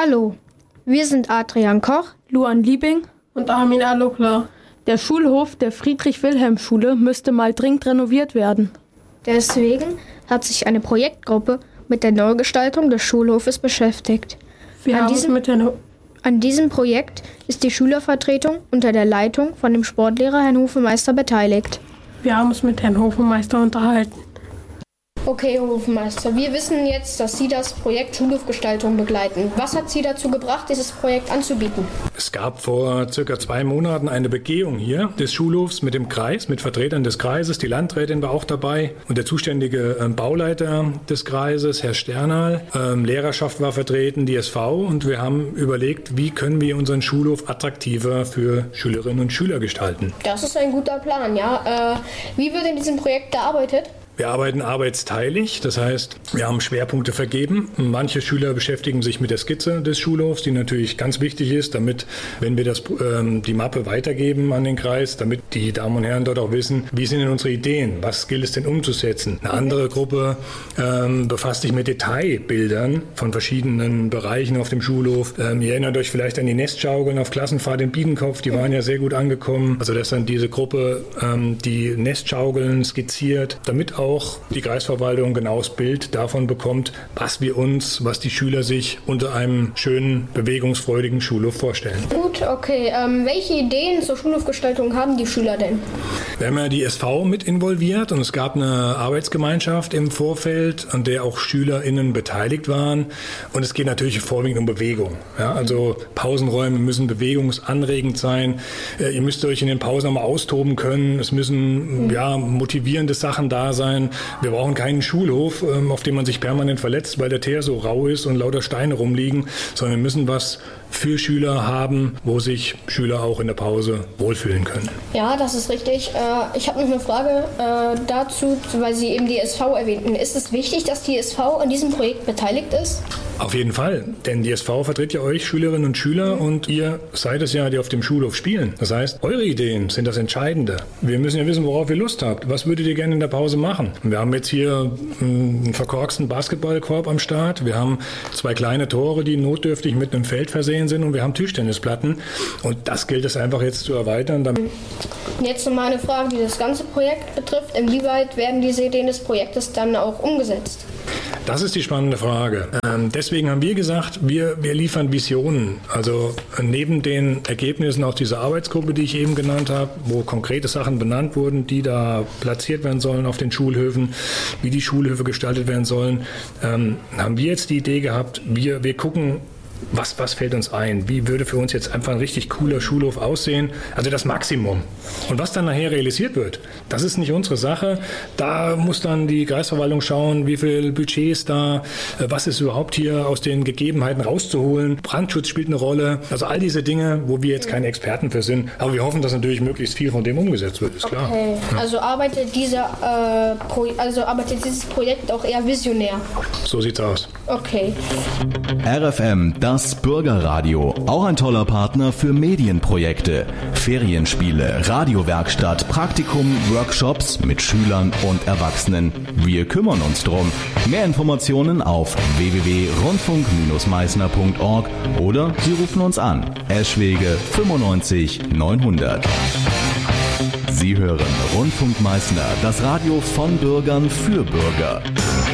Hallo, wir sind Adrian Koch, Luan Liebing und Armin Alokla. Der Schulhof der Friedrich-Wilhelm-Schule müsste mal dringend renoviert werden. Deswegen hat sich eine Projektgruppe mit der Neugestaltung des Schulhofes beschäftigt. An diesem Projekt ist die Schülervertretung unter der Leitung von dem Sportlehrer Herrn Hofmeister beteiligt. Wir haben uns mit Herrn Hofmeister unterhalten. Okay, Herr Hofmeister, wir wissen jetzt, dass Sie das Projekt Schulhofgestaltung begleiten. Was hat Sie dazu gebracht, dieses Projekt anzubieten? Es gab vor circa 2 Monaten eine Begehung hier des Schulhofs mit dem Kreis, mit Vertretern des Kreises. Die Landrätin war auch dabei und der zuständige Bauleiter des Kreises, Herr Sternal. Lehrerschaft war vertreten, die SV, und wir haben überlegt, wie können wir unseren Schulhof attraktiver für Schülerinnen und Schüler gestalten. Das ist ein guter Plan, ja. Wie wird in diesem Projekt gearbeitet? Wir arbeiten arbeitsteilig, das heißt, wir haben Schwerpunkte vergeben. Manche Schüler beschäftigen sich mit der Skizze des Schulhofs, die natürlich ganz wichtig ist, damit, wenn wir die Mappe weitergeben an den Kreis, damit die Damen und Herren dort auch wissen, wie sind denn unsere Ideen, was gilt es denn umzusetzen. Eine andere Gruppe befasst sich mit Detailbildern von verschiedenen Bereichen auf dem Schulhof. Ihr erinnert euch vielleicht an die Nestschaukeln auf Klassenfahrt in Biedenkopf, die waren ja sehr gut angekommen. Also dass dann diese Gruppe die Nestschaukeln skizziert, damit auch die Kreisverwaltung genaues Bild davon bekommt, was die Schüler sich unter einem schönen, bewegungsfreudigen Schulhof vorstellen. Gut, okay. Welche Ideen zur Schulhofgestaltung haben die Schüler denn? Wir haben ja die SV mit involviert und es gab eine Arbeitsgemeinschaft im Vorfeld, an der auch SchülerInnen beteiligt waren. Und es geht natürlich vorwiegend um Bewegung. Ja, also Pausenräume müssen bewegungsanregend sein. Ihr müsst euch in den Pausen auch mal austoben können. Es müssen motivierende Sachen da sein. Wir brauchen keinen Schulhof, auf dem man sich permanent verletzt, weil der Teer so rau ist und lauter Steine rumliegen, sondern wir müssen was für Schüler haben, wo sich Schüler auch in der Pause wohlfühlen können. Ja, das ist richtig. Ich habe noch eine Frage dazu, weil Sie eben die SV erwähnten. Ist es wichtig, dass die SV an diesem Projekt beteiligt ist? Auf jeden Fall, denn die SV vertritt ja euch Schülerinnen und Schüler und ihr seid es ja, die auf dem Schulhof spielen. Das heißt, eure Ideen sind das Entscheidende. Wir müssen ja wissen, worauf ihr Lust habt. Was würdet ihr gerne in der Pause machen? Wir haben jetzt hier einen verkorksten Basketballkorb am Start. Wir haben 2 kleine Tore, die notdürftig mit einem Feld versehen sind, und wir haben Tischtennisplatten. Und das gilt es einfach jetzt zu erweitern. Jetzt nochmal eine Frage, die das ganze Projekt betrifft. Inwieweit werden diese Ideen des Projektes dann auch umgesetzt? Das ist die spannende Frage. Deswegen haben wir gesagt, wir liefern Visionen. Also neben den Ergebnissen aus dieser Arbeitsgruppe, die ich eben genannt habe, wo konkrete Sachen benannt wurden, die da platziert werden sollen auf den Schulhöfen, wie die Schulhöfe gestaltet werden sollen, haben wir jetzt die Idee gehabt, wir gucken, was fällt uns ein? Wie würde für uns jetzt einfach ein richtig cooler Schulhof aussehen? Also das Maximum. Und was dann nachher realisiert wird, das ist nicht unsere Sache. Da muss dann die Kreisverwaltung schauen, wie viel Budget ist da, was ist überhaupt hier aus den Gegebenheiten rauszuholen. Brandschutz spielt eine Rolle. Also all diese Dinge, wo wir jetzt keine Experten für sind. Aber wir hoffen, dass natürlich möglichst viel von dem umgesetzt wird, ist klar. Okay. Ja. Also arbeitet dieses Projekt auch eher visionär? So sieht's aus. Okay. RFM, das Bürgerradio. Auch ein toller Partner für Medienprojekte. Ferienspiele, Radiowerkstatt, Praktikum, Workshops mit Schülern und Erwachsenen. Wir kümmern uns drum. Mehr Informationen auf www.rundfunk-meißner.org oder Sie rufen uns an. Eschwege 95 900. Sie hören Rundfunk Meißner, das Radio von Bürgern für Bürger.